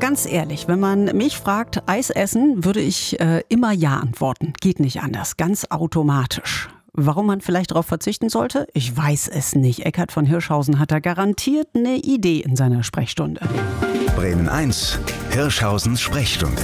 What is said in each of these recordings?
ganz ehrlich, wenn man mich fragt, Eis essen, würde ich immer ja antworten. Geht nicht anders, ganz automatisch. Warum man vielleicht darauf verzichten sollte? Ich weiß es nicht. Eckhard von Hirschhausen hat da garantiert eine Idee in seiner Sprechstunde. Bremen 1, Hirschhausens Sprechstunde.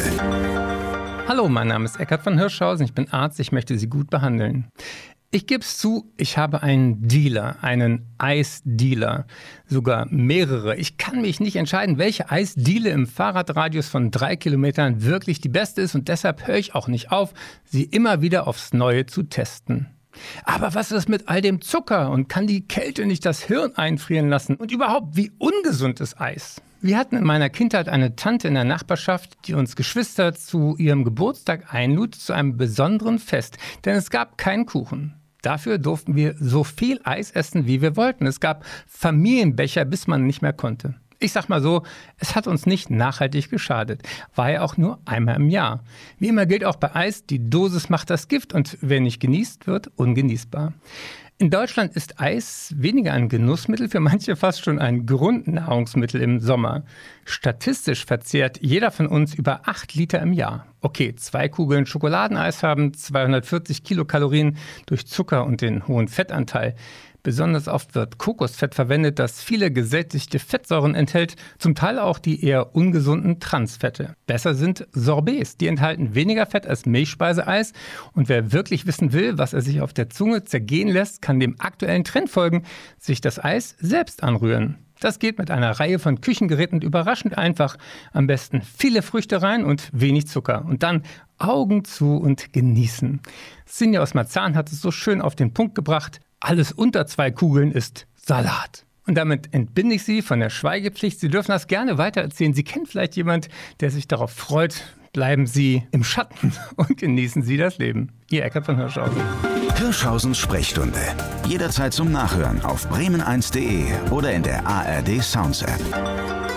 Hallo, mein Name ist Eckhard von Hirschhausen. Ich bin Arzt, ich möchte Sie gut behandeln. Ich gebe es zu, ich habe einen Dealer, einen Eisdealer, sogar mehrere. Ich kann mich nicht entscheiden, welche Eisdiele im Fahrradradius von 3 Kilometern wirklich die beste ist und deshalb höre ich auch nicht auf, sie immer wieder aufs Neue zu testen. Aber was ist mit all dem Zucker und kann die Kälte nicht das Hirn einfrieren lassen? Und überhaupt, wie ungesund ist Eis? Wir hatten in meiner Kindheit eine Tante in der Nachbarschaft, die uns Geschwister zu ihrem Geburtstag einlud zu einem besonderen Fest, denn es gab keinen Kuchen. Dafür durften wir so viel Eis essen, wie wir wollten. Es gab Familienbecher, bis man nicht mehr konnte. Ich sag mal so, es hat uns nicht nachhaltig geschadet. War ja auch nur einmal im Jahr. Wie immer gilt auch bei Eis, die Dosis macht das Gift und wer nicht genießt, wird ungenießbar. In Deutschland ist Eis weniger ein Genussmittel, für manche fast schon ein Grundnahrungsmittel im Sommer. Statistisch verzehrt jeder von uns über 8 Liter im Jahr. Okay, 2 Kugeln Schokoladeneis haben 240 Kilokalorien durch Zucker und den hohen Fettanteil. Besonders oft wird Kokosfett verwendet, das viele gesättigte Fettsäuren enthält, zum Teil auch die eher ungesunden Transfette. Besser sind Sorbets, die enthalten weniger Fett als Milchspeiseeis. Und wer wirklich wissen will, was er sich auf der Zunge zergehen lässt, kann dem aktuellen Trend folgen, sich das Eis selbst anrühren. Das geht mit einer Reihe von Küchengeräten überraschend einfach. Am besten viele Früchte rein und wenig Zucker. Und dann Augen zu und genießen. Sinja aus Marzahn hat es so schön auf den Punkt gebracht. Alles unter 2 Kugeln ist Salat. Und damit entbinde ich Sie von der Schweigepflicht. Sie dürfen das gerne weitererzählen. Sie kennen vielleicht jemand, der sich darauf freut. Bleiben Sie im Schatten und genießen Sie das Leben. Ihr Eckhard von Hirschhausen. Hirschhausens Sprechstunde. Jederzeit zum Nachhören auf bremen1.de oder in der ARD Sounds App.